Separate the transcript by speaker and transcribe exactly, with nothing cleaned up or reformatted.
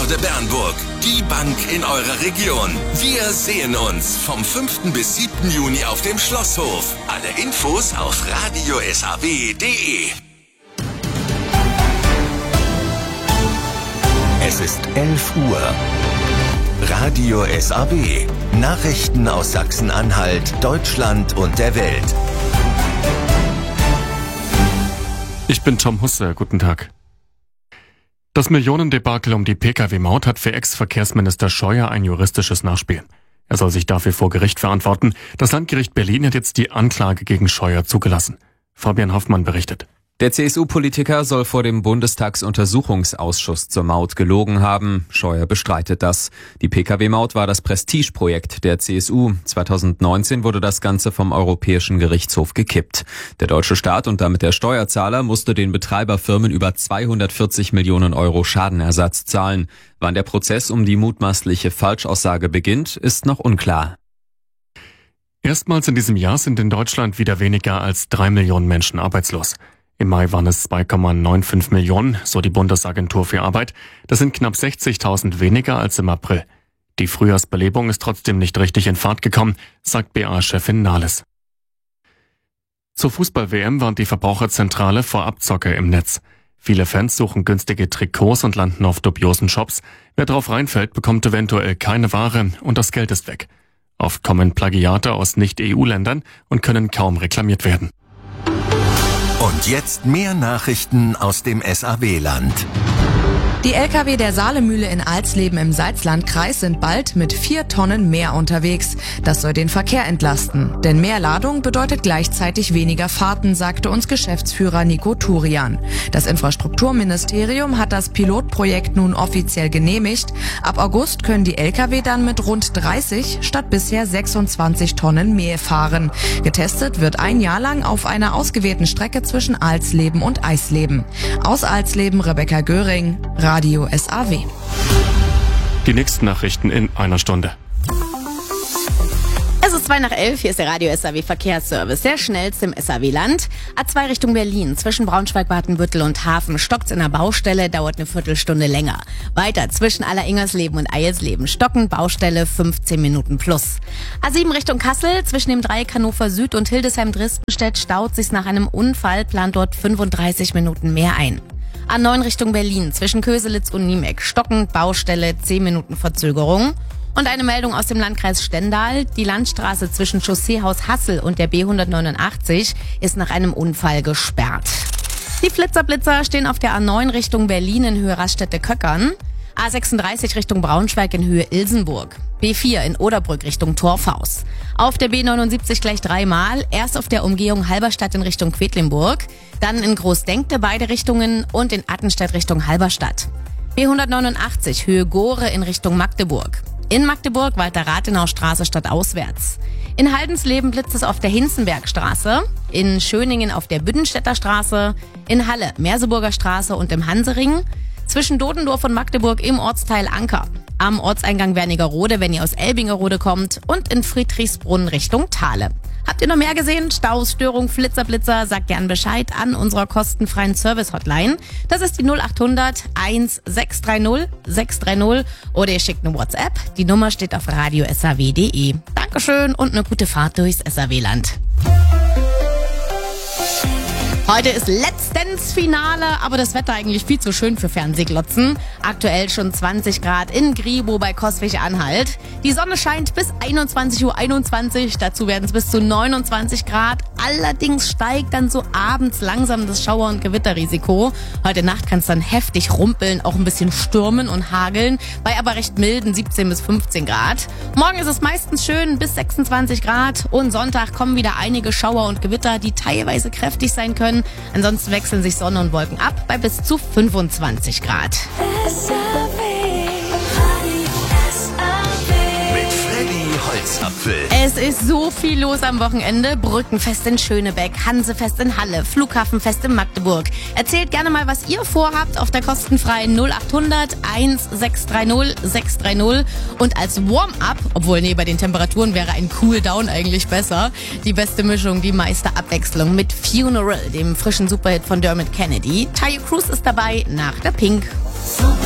Speaker 1: Bernburg. Die Bank in eurer Region. Wir sehen uns vom fünften bis siebten Juni auf dem Schlosshof. Alle Infos auf radio s a w punkt d e. Es ist elf Uhr. Radio S A W. Nachrichten aus Sachsen-Anhalt, Deutschland und der Welt.
Speaker 2: Ich bin Tom Husse, guten Tag. Das Millionendebakel um die Pkw-Maut hat für Ex-Verkehrsminister Scheuer ein juristisches Nachspiel. Er soll sich dafür vor Gericht verantworten. Das Landgericht Berlin hat jetzt die Anklage gegen Scheuer zugelassen. Fabian Hoffmann berichtet.
Speaker 3: Der C S U-Politiker soll vor dem Bundestagsuntersuchungsausschuss zur Maut gelogen haben. Scheuer bestreitet das. Die Pkw-Maut war das Prestigeprojekt der C S U. zweitausendneunzehn wurde das Ganze vom Europäischen Gerichtshof gekippt. Der deutsche Staat und damit der Steuerzahler musste den Betreiberfirmen über zweihundertvierzig Millionen Euro Schadenersatz zahlen. Wann der Prozess um die mutmaßliche Falschaussage beginnt, ist noch unklar.
Speaker 2: Erstmals in diesem Jahr sind in Deutschland wieder weniger als drei Millionen Menschen arbeitslos. Im Mai waren es zwei Komma fünfundneunzig Millionen, so die Bundesagentur für Arbeit. Das sind knapp sechzigtausend weniger als im April. Die Frühjahrsbelebung ist trotzdem nicht richtig in Fahrt gekommen, sagt B A-Chefin Nahles. Zur Fußball-W M warnt die Verbraucherzentrale vor Abzocke im Netz. Viele Fans suchen günstige Trikots und landen auf dubiosen Shops. Wer drauf reinfällt, bekommt eventuell keine Ware und das Geld ist weg. Oft kommen Plagiate aus Nicht-E U-Ländern und können kaum reklamiert werden.
Speaker 1: Und jetzt mehr Nachrichten aus dem S A W-Land.
Speaker 4: Die L K W der Saalemühle in Alsleben im Salzlandkreis sind bald mit vier Tonnen mehr unterwegs. Das soll den Verkehr entlasten. Denn mehr Ladung bedeutet gleichzeitig weniger Fahrten, sagte uns Geschäftsführer Nico Turian. Das Infrastrukturministerium hat das Pilotprojekt nun offiziell genehmigt. Ab August können die L K W dann mit rund dreißig statt bisher sechsundzwanzig Tonnen mehr fahren. Getestet wird ein Jahr lang auf einer ausgewählten Strecke zwischen Alsleben und Eisleben. Aus Alsleben Rebecca Göring, Radio S A W.
Speaker 2: Die nächsten Nachrichten in einer Stunde.
Speaker 5: Es ist zwei nach elf, hier ist der Radio S A W Verkehrsservice, der schnellste im S A W-Land. A zwei Richtung Berlin, zwischen Braunschweig, Watenbüttel und Hafen stockt's in der Baustelle, dauert eine Viertelstunde länger. Weiter zwischen Alleringers-Leben und Eilsleben stocken, Baustelle fünfzehn Minuten plus. A sieben Richtung Kassel, zwischen dem Dreieck Hannover Süd und Hildesheim-Dresdenstedt staut sich's nach einem Unfall, plant dort fünfunddreißig Minuten mehr ein. A neun Richtung Berlin, zwischen Köselitz und Niemek, stockend, Baustelle, zehn Minuten Verzögerung. Und eine Meldung aus dem Landkreis Stendal. Die Landstraße zwischen Chausseehaus Hassel und der B hundertneunundachtzig ist nach einem Unfall gesperrt. Die Flitzerblitzer stehen auf der A neun Richtung Berlin in Höhe Raststätte-Köckern. A sechsunddreißig Richtung Braunschweig in Höhe Ilsenburg. B vier in Oderbrück Richtung Torfhaus. Auf der B neunundsiebzig gleich dreimal. Erst auf der Umgehung Halberstadt in Richtung Quedlinburg. Dann in Großdenkte beide Richtungen und in Attenstedt Richtung Halberstadt. B hundertneunundachtzig Höhe Gore in Richtung Magdeburg. In Magdeburg weiter Rathenaustraße stadtauswärts. In Haldensleben blitzt es auf der Hinzenbergstraße. In Schöningen auf der Büdenstädter Straße. In Halle Merseburger Straße und im Hansering. Zwischen Dodendorf und Magdeburg im Ortsteil Anker. Am Ortseingang Wernigerode, wenn ihr aus Elbingerode kommt. Und in Friedrichsbrunn Richtung Thale. Habt ihr noch mehr gesehen? Staus, Störung, Flitzerblitzer? Sagt gern Bescheid an unserer kostenfreien Service-Hotline. Das ist die null acht hundert eins sechs drei null sechs drei null. Oder ihr schickt eine WhatsApp. Die Nummer steht auf radio s a w punkt d e. Dankeschön und eine gute Fahrt durchs S A W-Land. Heute ist Let's Dance Finale, aber das Wetter eigentlich viel zu schön für Fernsehglotzen. Aktuell schon zwanzig Grad in Griebo bei Coswig-Anhalt. Die Sonne scheint bis einundzwanzig Uhr einundzwanzig, dazu werden es bis zu neunundzwanzig Grad. Allerdings steigt dann so abends langsam das Schauer- und Gewitterrisiko. Heute Nacht kann es dann heftig rumpeln, auch ein bisschen stürmen und hageln, bei aber recht milden siebzehn bis fünfzehn Grad. Morgen ist es meistens schön bis sechsundzwanzig Grad und Sonntag kommen wieder einige Schauer und Gewitter, die teilweise kräftig sein können. Ansonsten wechseln sich Sonne und Wolken ab bei bis zu fünfundzwanzig Grad.
Speaker 1: Holzapfel.
Speaker 5: Es ist so viel los am Wochenende. Brückenfest in Schönebeck, Hansefest in Halle, Flughafenfest in Magdeburg. Erzählt gerne mal, was ihr vorhabt auf der kostenfreien null acht hundert eins sechs drei null sechs drei null. Und als Warm-up, obwohl nee, bei den Temperaturen wäre ein Cool-Down eigentlich besser, die beste Mischung, die meiste Abwechslung mit Funeral, dem frischen Superhit von Dermot Kennedy. Tayo Cruz ist dabei nach der Pink.
Speaker 6: Super.